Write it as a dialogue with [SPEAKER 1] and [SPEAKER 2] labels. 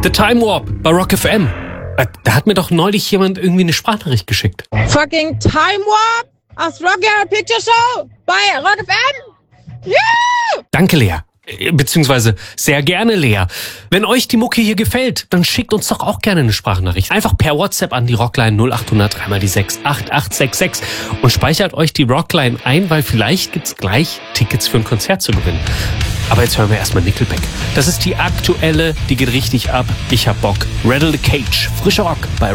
[SPEAKER 1] The Time Warp bei Rock FM. Da hat mir doch neulich jemand irgendwie eine Sprachnachricht geschickt.
[SPEAKER 2] Fucking Time Warp aus Rock Picture Show bei Rock FM. Yeah!
[SPEAKER 1] Danke, Lea. Beziehungsweise sehr gerne, Lea. Wenn euch die Mucke hier gefällt, dann schickt uns doch auch gerne eine Sprachnachricht. Einfach per WhatsApp an die Rockline 0800 3x6 8866 und speichert euch die Rockline ein, weil vielleicht gibt's gleich Tickets für ein Konzert zu gewinnen. Aber jetzt hören wir erstmal Nickelback. Das ist die aktuelle, die geht richtig ab. Ich hab Bock. Rattle the Cage. Frischer Rock bei